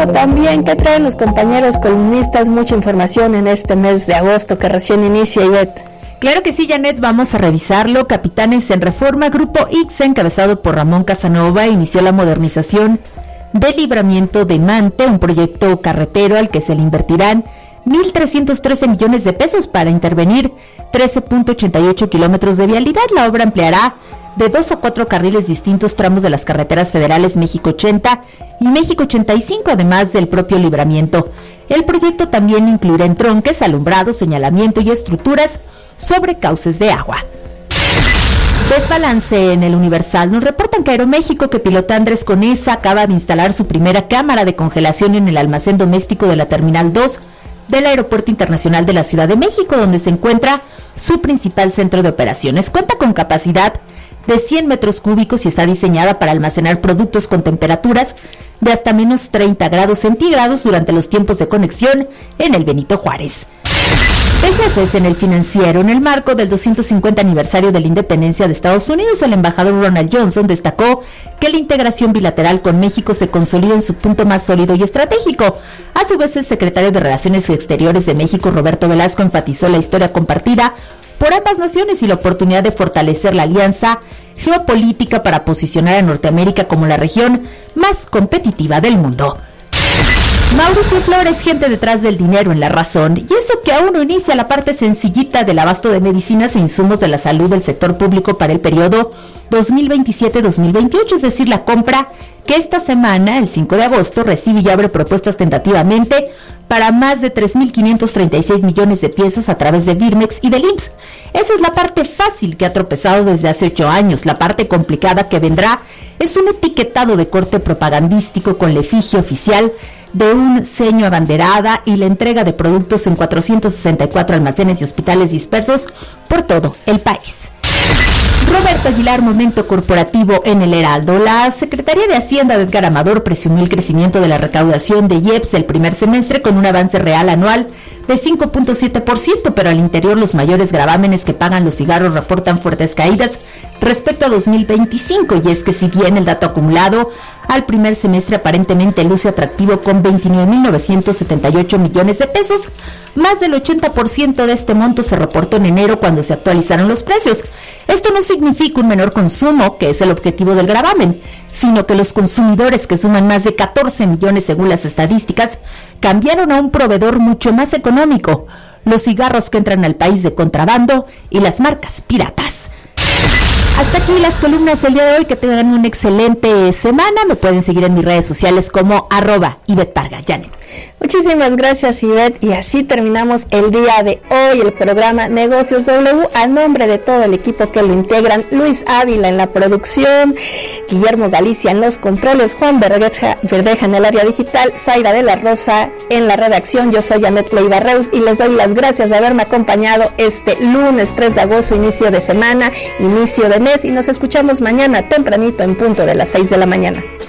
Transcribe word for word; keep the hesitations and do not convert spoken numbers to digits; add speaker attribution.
Speaker 1: contigo también. ¿Qué traen los compañeros columnistas? Mucha información en este mes de agosto que recién inicia, Ivette.
Speaker 2: Claro que sí, Janet, vamos a revisarlo. Capitanes en Reforma, Grupo X, encabezado por Ramón Casanova, inició la modernización del libramiento de Mante, un proyecto carretero al que se le invertirán mil trescientos trece millones de pesos para intervenir trece punto ochenta y ocho kilómetros de vialidad. La obra ampliará de dos a cuatro carriles distintos tramos de las carreteras federales México ochenta y México ochenta y cinco, además del propio libramiento. El proyecto también incluirá entronques, alumbrado, señalamiento y estructuras sobre cauces de agua. Desbalance en el Universal. Nos reportan que Aeroméxico, que pilota Andrés Conesa, acaba de instalar su primera cámara de congelación en el almacén doméstico de la Terminal dos del Aeropuerto Internacional de la Ciudad de México, donde se encuentra su principal centro de operaciones. Cuenta con capacidad de cien metros cúbicos y está diseñada para almacenar productos con temperaturas de hasta menos treinta grados centígrados durante los tiempos de conexión en el Benito Juárez. El jefe en el Financiero. En el marco del doscientos cincuenta aniversario de la independencia de Estados Unidos, el embajador Ronald Johnson destacó que la integración bilateral con México se consolida en su punto más sólido y estratégico. A su vez, el secretario de Relaciones Exteriores de México, Roberto Velasco, enfatizó la historia compartida por ambas naciones y la oportunidad de fortalecer la alianza geopolítica para posicionar a Norteamérica como la región más competitiva del mundo. Mauricio Flores, gente detrás del dinero en La Razón, y eso que aún no inicia la parte sencillita del abasto de medicinas e insumos de la salud del sector público para el periodo dos mil veintisiete a dos mil veintiocho, es decir, la compra que esta semana, el cinco de agosto, recibe y abre propuestas tentativamente para más de tres mil quinientos treinta y seis millones de piezas a través de Birmex y del I M S S. Esa es la parte fácil que ha tropezado desde hace ocho años. La parte complicada que vendrá es un etiquetado de corte propagandístico con la efigie oficial de un ceño abanderada y la entrega de productos en cuatrocientos sesenta y cuatro almacenes y hospitales dispersos por todo el país. Roberto Aguilar, momento corporativo en el Heraldo. La Secretaría de Hacienda de Edgar Amador presumió el crecimiento de la recaudación de I E P S del primer semestre con un avance real anual de cinco punto siete por ciento, pero al interior los mayores gravámenes que pagan los cigarros reportan fuertes caídas respecto a dos mil veinticinco, y es que si bien el dato acumulado al primer semestre aparentemente luce atractivo con veintinueve mil novecientos setenta y ocho millones de pesos, más del ochenta por ciento de este monto se reportó en enero cuando se actualizaron los precios. Esto no significa un menor consumo, que es el objetivo del gravamen, sino que los consumidores, que suman más de catorce millones según las estadísticas, cambiaron a un proveedor mucho más económico: los cigarros que entran al país de contrabando y las marcas piratas. Hasta aquí las columnas del día de hoy. Que tengan una excelente semana. Me pueden seguir en mis redes sociales como arroba Ivette Parga. Janet.
Speaker 1: Muchísimas gracias, Ivette, y así terminamos el día de hoy el programa Negocios W. A nombre de todo el equipo que lo integran: Luis Ávila en la producción, Guillermo Galicia en los controles, Juan Verdeja, Verdeja en el área digital, Zaira de la Rosa en la redacción. Yo soy Janet Leiva Reus y les doy las gracias de haberme acompañado este lunes tres de agosto, inicio de semana, inicio de mes, y nos escuchamos mañana tempranito en punto de las seis de la mañana.